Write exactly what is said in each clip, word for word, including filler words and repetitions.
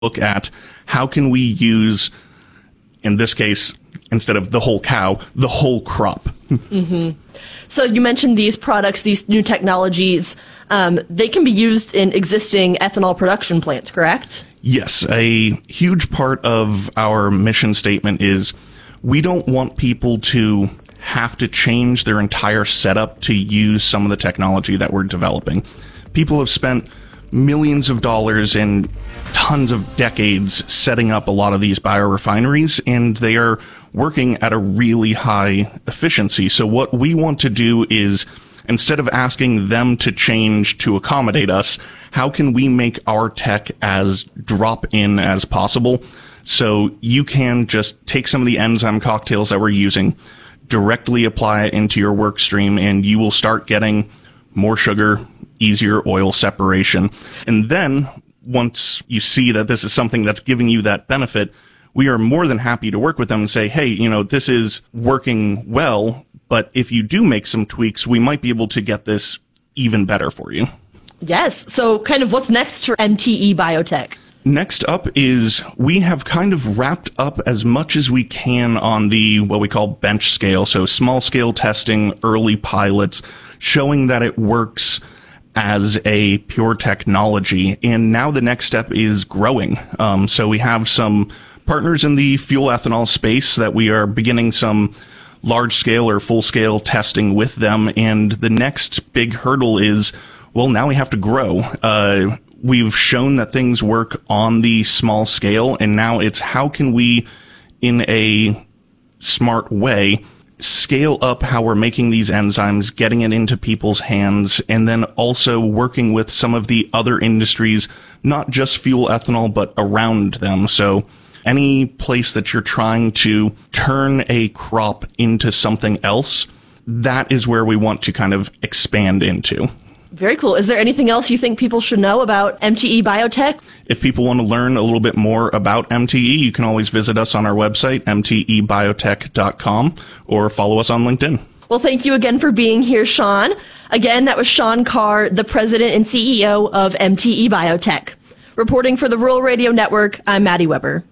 look at how can we use, in this case, instead of the whole cow, the whole crop. Mm-hmm. So you mentioned these products, these new technologies, um, they can be used in existing ethanol production plants, correct? Yes. A huge part of our mission statement is we don't want people to have to change their entire setup to use some of the technology that we're developing. People have spent millions of dollars and tons of decades setting up a lot of these biorefineries, and they are working at a really high efficiency. So what we want to do is, instead of asking them to change to accommodate us, how can we make our tech as drop-in as possible? So you can just take some of the enzyme cocktails that we're using, directly apply it into your work stream, and you will start getting more sugar, easier oil separation. And then once you see that this is something that's giving you that benefit, we are more than happy to work with them and say, hey, you know, this is working well, but if you do make some tweaks, we might be able to get this even better for you. Yes. So kind of what's next for M T E Biotech? Next up is we have kind of wrapped up as much as we can on the what we call bench scale, so small scale testing, early pilots, showing that it works as a pure technology. And now the next step is growing. Um, so we have some partners in the fuel ethanol space that we are beginning some large scale or full scale testing with them. And the next big hurdle is, well, now we have to grow. Uh, we've shown that things work on the small scale, and now it's how can we, in a smart way, scale up how we're making these enzymes, getting it into people's hands, and then also working with some of the other industries, not just fuel ethanol, but around them. So any place that you're trying to turn a crop into something else, that is where we want to kind of expand into. Very cool. Is there anything else you think people should know about M T E Biotech? If people want to learn a little bit more about M T E, you can always visit us on our website, m t e biotech dot com, or follow us on LinkedIn. Well, thank you again for being here, Sean. Again, that was Sean Carr, the president and C E O of M T E Biotech. Reporting for the Rural Radio Network, I'm Maddie Weber.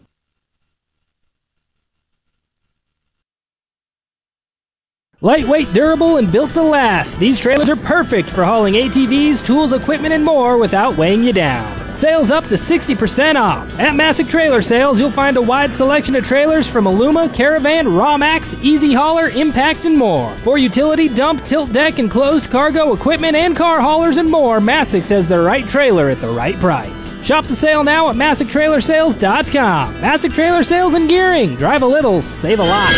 Lightweight, durable, and built to last, these trailers are perfect for hauling A T Vs, tools, equipment, and more without weighing you down. Sales up to sixty percent off. At Masick Trailer Sales, you'll find a wide selection of trailers from Aluma, Caravan, Rawmax, Easy Hauler, Impact, and more. For utility, dump, tilt deck, enclosed cargo, equipment, and car haulers and more, Masick has the right trailer at the right price. Shop the sale now at masick trailer sales dot com. Masick Trailer Sales and Gearing. Drive a little, save a lot.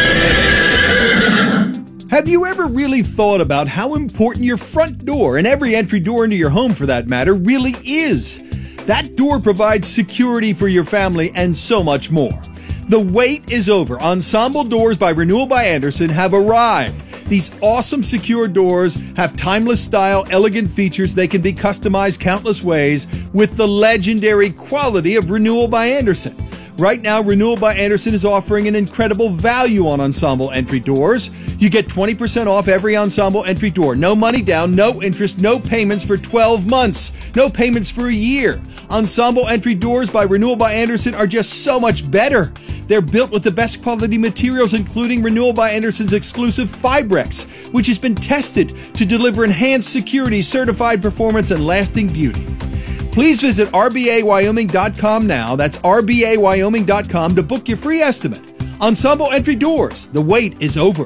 Have you ever really thought about how important your front door, and every entry door into your home for that matter, really is? That door provides security for your family and so much more. The wait is over. Ensemble Doors by Renewal by Andersen have arrived. These awesome secure doors have timeless style, elegant features. They can be customized countless ways with the legendary quality of Renewal by Andersen. Right now, Renewal by Andersen is offering an incredible value on Ensemble entry doors. You get twenty percent off every Ensemble entry door. No money down, no interest, no payments for twelve months. No payments for a year. Ensemble entry doors by Renewal by Andersen are just so much better. They're built with the best quality materials, including Renewal by Andersen's exclusive Fibrex, which has been tested to deliver enhanced security, certified performance, and lasting beauty. Please visit r b a wyoming dot com now. That's r b a wyoming dot com to book your free estimate. Ensemble Entry Doors. The wait is over.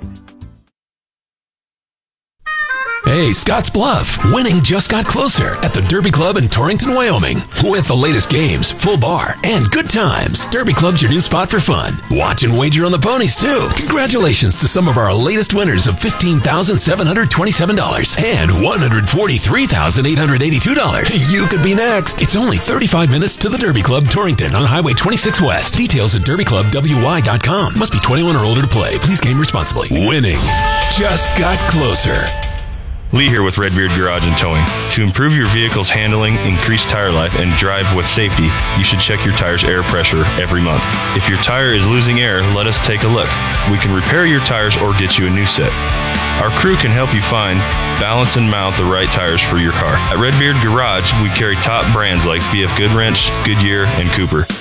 Hey, Scotts Bluff. Winning just got closer at the Derby Club in Torrington, Wyoming. With the latest games, full bar, and good times, Derby Club's your new spot for fun. Watch and wager on the ponies, too. Congratulations to some of our latest winners of fifteen thousand seven hundred twenty-seven dollars and one hundred forty-three thousand eight hundred eighty-two dollars. You could be next. It's only thirty-five minutes to the Derby Club, Torrington on Highway twenty-six West. Details at derby club w y dot com. Must be twenty-one or older to play. Please game responsibly. Winning just got closer. Lee here with Redbeard Garage and Towing. To improve your vehicle's handling, increase tire life, and drive with safety, you should check your tire's air pressure every month. If your tire is losing air, let us take a look. We can repair your tires or get you a new set. Our crew can help you find, balance, and mount the right tires for your car. At Redbeard Garage, we carry top brands like B F Goodwrench, Goodyear, and Cooper.